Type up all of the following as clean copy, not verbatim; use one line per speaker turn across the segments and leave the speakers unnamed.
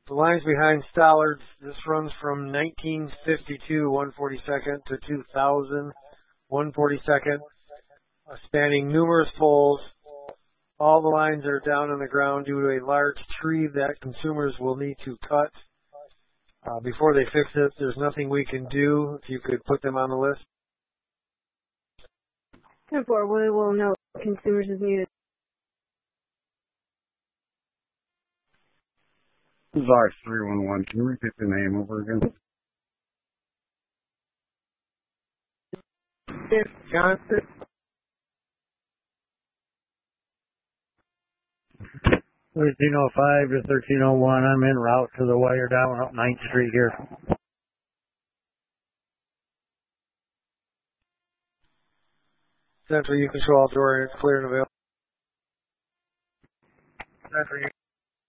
The lines behind Stollards, this runs from 1952, 142nd to 2000, 142nd, spanning numerous poles. All the lines are down on the ground due to a large tree that consumers will need to cut before they fix it. There's nothing we can do. If you could put them on the list.
10-4, we will note consumers is muted.
This is R311. Can you repeat the name over again?
Johnson.
1305 to 1301. I'm en route to the wire down up 9th Street here.
Central, you control all door and it's clear and available.
Central, you.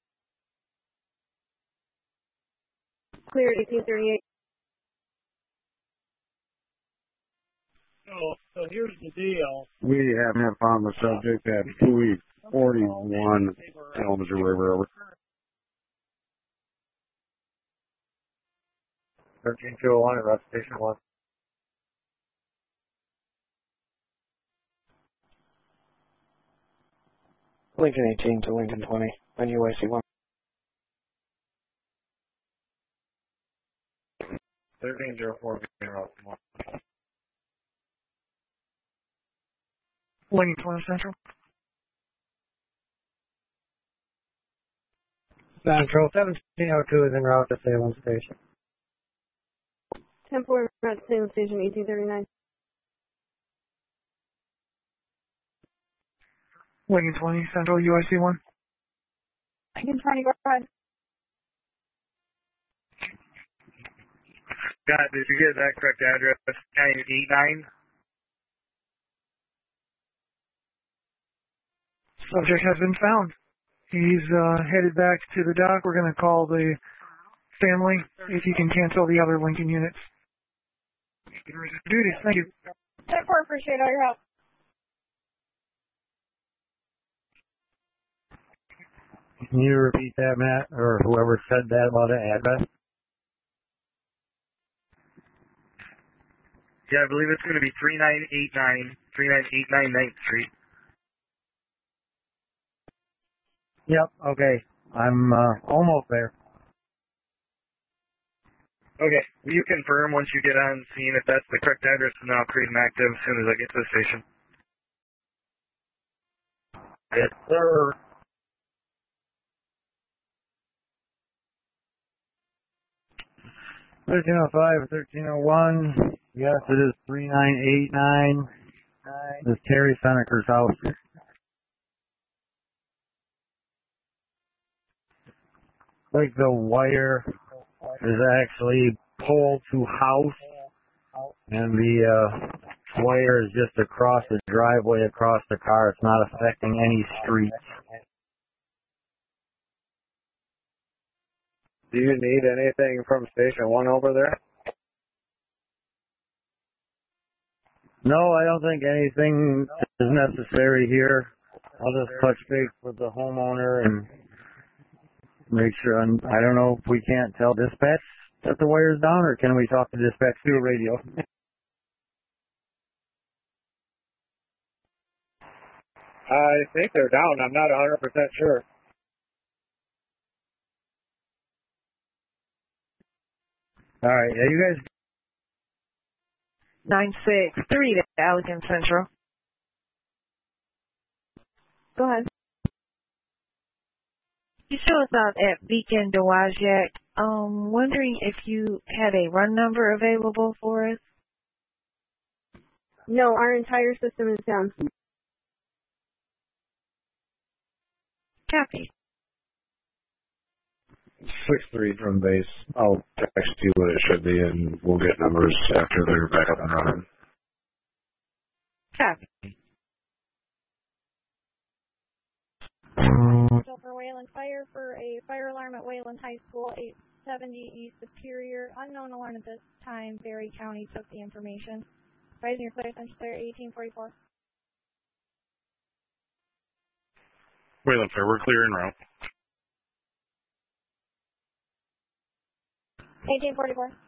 Clear 1838.
So here's the deal.
We have found the subject at 241 Kalamazoo River. Over.
13201 at Route Station 1.
Lincoln 18 to Lincoln 20 on UIC 1.
1304 Route 1. Lincoln 20 Central. Central 1702 is en route to Salem Station.
10-4, route to Salem Station 1839.
Lincoln 20 Central UIC 1.
Lincoln 20, go ahead.
God, did you get that correct address? 989? Subject has been found. He's headed back to the dock. We're going to call the family if he can cancel the other Lincoln units. Duty. Thank you.
10-4, appreciate all your help.
Can you repeat that, Matt, or whoever said that about the address?
Yeah, I believe it's going to be 3989 9th Street.
Yep, okay. I'm almost there.
Okay, will you confirm once you get on scene if that's the correct address, and then I'll create an active as soon as I get to the station.
Yes, sir. (1305) 1301. Yes, it is 3989. This is Terry Seneker's house. Like the wire is actually pole to house, and the wire is just across the driveway, across the car. It's not affecting any streets.
Do you need anything from Station 1 over there?
No, I don't think anything is necessary here. I'll just touch base with the homeowner and make sure. I don't know if we can't tell dispatch that the wire's down, or can we talk to dispatch through radio?
I think they're down. I'm not 100% sure.
All right, yeah, you guys.
963 to Allegan Central.
Go ahead.
You show us out at Beacon Dowagiac. Wondering if you had a run number available for us?
No, our entire system is down.
Copy.
6-3 from base. I'll text you what it should be, and we'll get numbers after they're back up and running.
Copy.
For Wayland Fire for a fire alarm at Wayland High School, 870 East Superior. Unknown alarm at this time. Berry County took the information. Rising your clear, Central Clear, 1844.
Wayland Fair, we're clear en route.
1844.